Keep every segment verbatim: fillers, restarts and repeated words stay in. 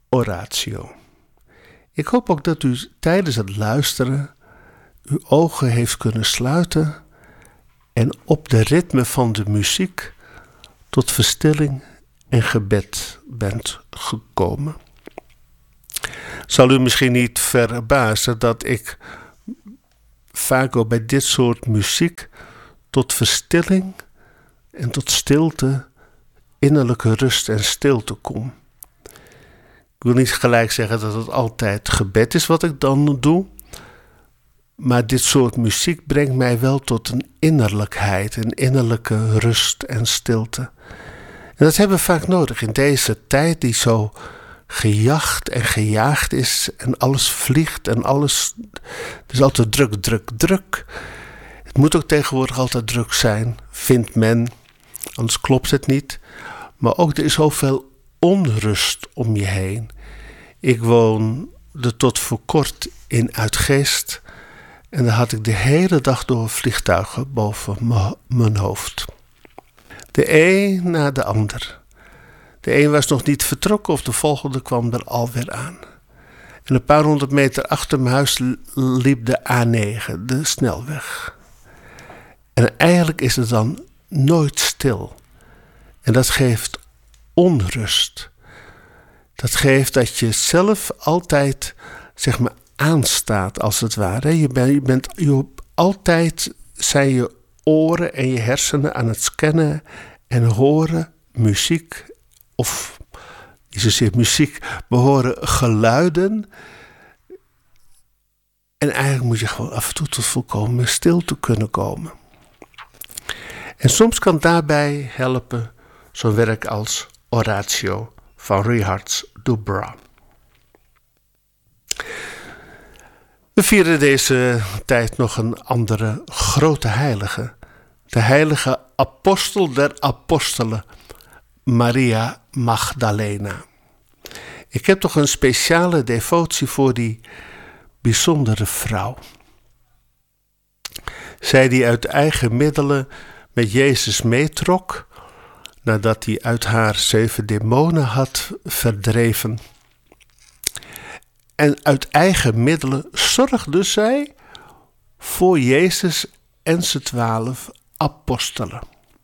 Oratio. Ik hoop ook dat u tijdens het luisteren uw ogen heeft kunnen sluiten en op de ritme van de muziek tot verstilling en gebed bent gekomen. Zal u misschien niet verbazen dat ik vaak ook bij dit soort muziek tot verstilling en tot stilte, innerlijke rust en stilte kom. Ik wil niet gelijk zeggen dat het altijd gebed is wat ik dan doe, maar dit soort muziek brengt mij wel tot een innerlijkheid, een innerlijke rust en stilte. En dat hebben we vaak nodig in deze tijd die zo gejaagd en gejaagd is en alles vliegt en alles, het is altijd druk, druk, druk. Het moet ook tegenwoordig altijd druk zijn, vindt men, anders klopt het niet. Maar ook er is zoveel onrust om je heen. Ik woonde tot voor kort in Uitgeest en daar had ik de hele dag door vliegtuigen boven m- mijn hoofd. De een na de ander. De een was nog niet vertrokken of de volgende kwam er alweer aan. En een paar honderd meter achter mijn huis liep de A negen, de snelweg. En eigenlijk is het dan nooit stil. En dat geeft onrust. Dat geeft dat je zelf altijd, zeg maar, aanstaat als het ware. Je bent, je bent je, altijd zijn je oren en je hersenen aan het scannen en horen muziek, of niet zozeer muziek, we horen geluiden. En eigenlijk moet je gewoon af en toe tot volkomen stilte kunnen komen. En soms kan daarbij helpen zo'n werk als Oratio van Richard Dubras. We vieren deze tijd nog een andere grote heilige. De heilige apostel der apostelen, Maria Magdalena. Ik heb toch een speciale devotie voor die bijzondere vrouw. Zij die uit eigen middelen met Jezus meetrok, nadat hij uit haar zeven demonen had verdreven. En uit eigen middelen zorgde zij voor Jezus en zijn twaalf apostelen.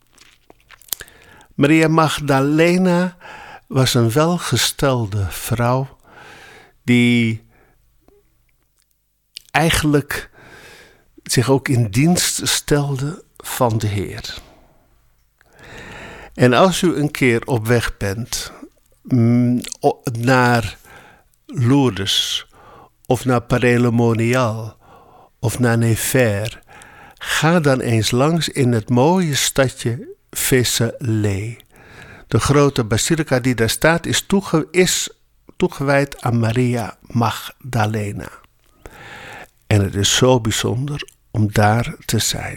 Maria Magdalena was een welgestelde vrouw die eigenlijk zich ook in dienst stelde van de Heer. En als u een keer op weg bent mm, naar Lourdes of naar Paray-le-Monial of naar Nevers, ga dan eens langs in het mooie stadje Vézelay. De grote basilica die daar staat is, toege- is toegewijd aan Maria Magdalena. En het is zo bijzonder om daar te zijn.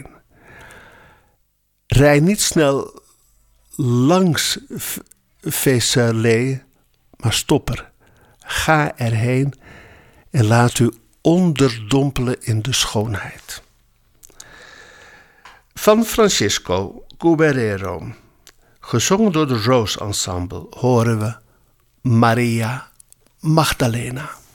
Rij niet snel langs Vézelay, maar stop er. Ga erheen en laat u onderdompelen in de schoonheid. Van Francisco Cuberero, gezongen door de Rose Ensemble, horen we Maria Magdalena.